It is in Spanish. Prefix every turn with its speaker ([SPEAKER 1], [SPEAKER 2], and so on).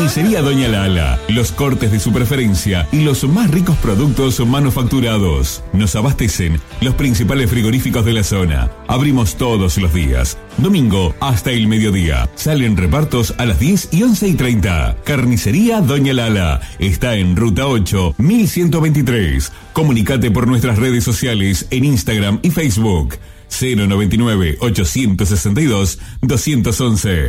[SPEAKER 1] Carnicería Doña Lala, los cortes de su preferencia y los más ricos productos manufacturados. Nos abastecen los principales frigoríficos de la zona. Abrimos todos los días, domingo hasta el mediodía. Salen repartos a las 10 y 11:30. Carnicería Doña Lala está en Ruta 8, 1123. Comunicate por nuestras redes sociales en Instagram y Facebook. 099-862-211.